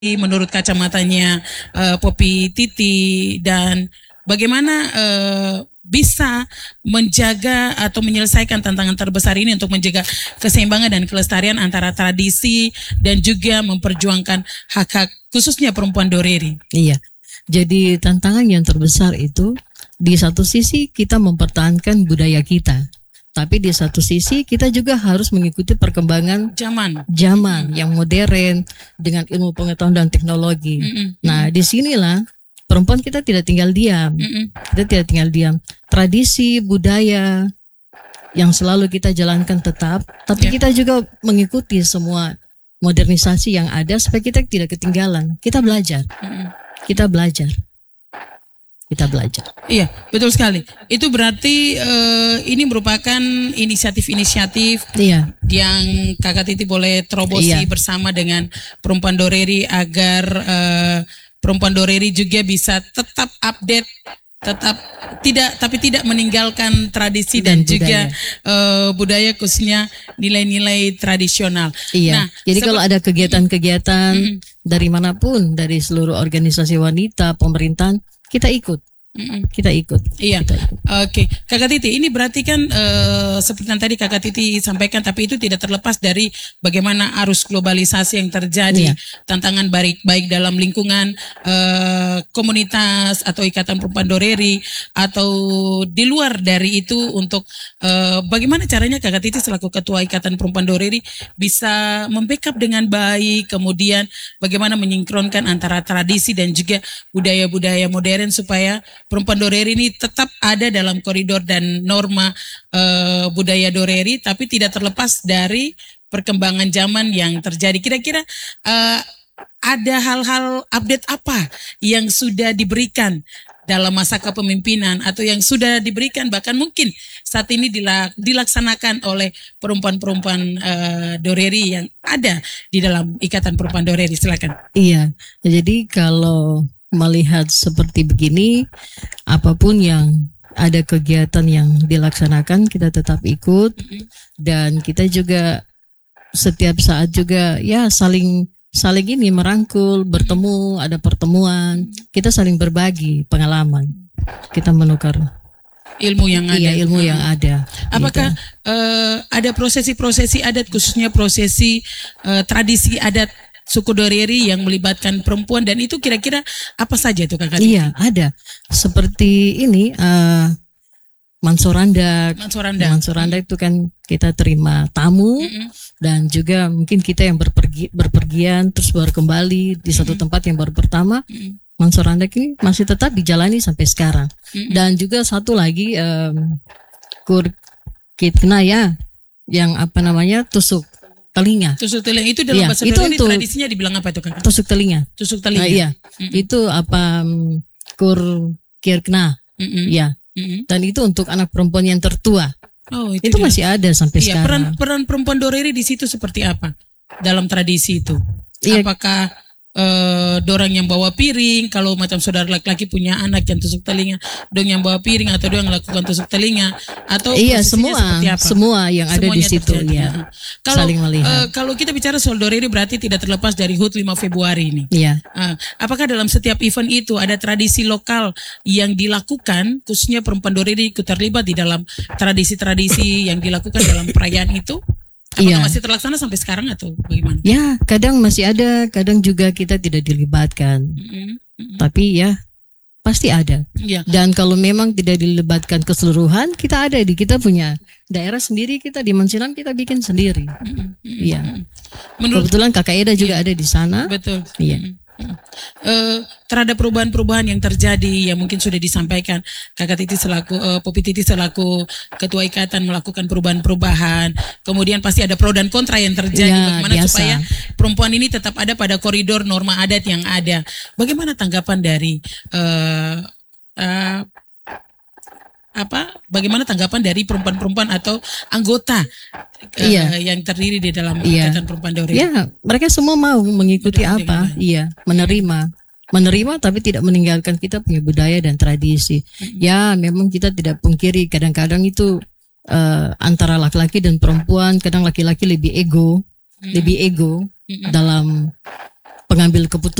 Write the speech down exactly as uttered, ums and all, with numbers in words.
menurut kacamatanya uh, Poppy Titi, dan bagaimana uh, bisa menjaga atau menyelesaikan tantangan terbesar ini untuk menjaga keseimbangan dan kelestarian antara tradisi dan juga memperjuangkan hak-hak khususnya perempuan Doreri. Iya, jadi tantangan yang terbesar itu di satu sisi kita mempertahankan budaya kita, tapi di satu sisi kita juga harus mengikuti perkembangan zaman zaman mm-hmm. yang modern dengan ilmu pengetahuan dan teknologi. Mm-hmm. Nah, disinilah perempuan kita tidak tinggal diam, mm-hmm. kita tidak tinggal diam. Tradisi budaya yang selalu kita jalankan tetap, tapi yeah. kita juga mengikuti semua modernisasi yang ada supaya kita tidak ketinggalan. Kita belajar, mm-hmm. kita belajar. Kita belajar. Iya, betul sekali. Itu berarti uh, ini merupakan inisiatif-inisiatif iya. yang Kakak Titi boleh terobosi iya. bersama dengan perempuan Doreri agar uh, perempuan Doreri juga bisa tetap update, tetap tidak tapi tidak meninggalkan tradisi dan, dan juga uh, budaya khususnya nilai-nilai tradisional. Iya. Nah, jadi kalau ada kegiatan-kegiatan mm-hmm. dari manapun, dari seluruh organisasi wanita, pemerintahan, kita ikut, mm-mm. kita ikut. Iya. Oke, okay. Kakak Titi, ini berarti kan uh, seperti yang tadi Kakak Titi sampaikan, tapi itu tidak terlepas dari bagaimana arus globalisasi yang terjadi, iya. tantangan baik baik dalam lingkungan uh, komunitas atau ikatan perempuan Doreri atau di luar dari itu untuk uh, bagaimana caranya Kakak Titi selaku ketua ikatan perempuan Doreri bisa membackup dengan baik, kemudian bagaimana menyinkronkan antara tradisi dan juga budaya-budaya modern supaya perempuan Doreri ini tetap ada dalam koridor dan norma uh, budaya Doreri, tapi tidak terlepas dari perkembangan zaman yang terjadi. Kira-kira uh, ada hal-hal update apa yang sudah diberikan dalam masa kepemimpinan atau yang sudah diberikan bahkan mungkin saat ini dilaksanakan oleh perempuan-perempuan uh, Doreri yang ada di dalam ikatan perempuan Doreri? Silakan. Iya, jadi kalau melihat seperti begini, apapun yang ada kegiatan yang dilaksanakan kita tetap ikut, dan kita juga setiap saat juga ya saling saling ini merangkul, bertemu, ada pertemuan, kita saling berbagi pengalaman, kita menukar ilmu yang ada. Iya, ilmu yang ada. Apakah gitu. uh, ada prosesi-prosesi adat khususnya prosesi uh, tradisi adat suku Doreri yang melibatkan perempuan, dan itu kira-kira apa saja itu Kakak? Iya, ada. Seperti ini uh, Mansoranda. Mansoranda. Mansoranda itu kan kita terima tamu, mm-hmm. dan juga mungkin kita yang berpergi, berpergian terus baru kembali di satu mm-hmm. tempat yang baru pertama. Mm-hmm. Mansoranda ini masih tetap dijalani sampai sekarang. Mm-hmm. Dan juga satu lagi um, Kurkitna ya, yang apa namanya tusuk telinga. Tusuk telinga itu dalam ya, bahasa itu Doreri untuk tradisinya dibilang apa itu Kakak? Tusuk telinga. Tusuk telinga. Nah, iya. Mm-hmm. Itu apa um, Kurkirkna. Mm-hmm. Ya. Mm-hmm. Dan itu untuk anak perempuan yang tertua. Oh, itu, itu masih ada sampai iya, sekarang. Peran peran perempuan Doreri di situ seperti apa dalam tradisi itu? Iya. Apakah Uh, dorang yang bawa piring, kalau macam saudara laki-laki punya anak yang tusuk telinga, dong yang bawa piring atau dong yang lakukan tusuk telinga, atau iya semua semua yang ada di situ ya. Kalau uh, kalau kita bicara soal Doreri berarti tidak terlepas dari H U T lima Februari ini. Iya. Uh, apakah dalam setiap event itu ada tradisi lokal yang dilakukan khususnya perempuan Doreri ikut terlibat di dalam tradisi-tradisi yang dilakukan dalam perayaan itu? Apakah iya. masih terlaksana sampai sekarang atau bagaimana? Ya, kadang masih ada, kadang juga kita tidak dilibatkan. Mm-hmm. Mm-hmm. Tapi ya pasti ada. Yeah. Dan kalau memang tidak dilibatkan keseluruhan, kita ada di kita punya daerah sendiri, kita di Mansilan kita bikin sendiri. Mm-hmm. Iya. Mm-hmm. Kebetulan Kakak Eda juga yeah. ada di sana. Betul. Iya. Mm-hmm. Uh, terhadap perubahan-perubahan yang terjadi yang mungkin sudah disampaikan Kakak Titi selaku uh, Poppy Titi selaku ketua ikatan melakukan perubahan-perubahan, kemudian pasti ada pro dan kontra yang terjadi ya, bagaimana biasa. Supaya perempuan ini tetap ada pada koridor norma adat yang ada. Bagaimana tanggapan dari uh, uh, apa bagaimana tanggapan dari perempuan-perempuan atau anggota iya. uh, yang terdiri di dalam iya. ikatan perempuan Doreri? Iya, mereka semua mau mengikuti Betul, apa? Iya, menerima. Menerima tapi tidak meninggalkan kita punya budaya dan tradisi. Mm-hmm. Ya, memang kita tidak pungkiri kadang-kadang itu uh, antara laki-laki dan perempuan, kadang laki-laki lebih ego, mm-hmm. lebih ego mm-hmm. dalam pengambil keputusan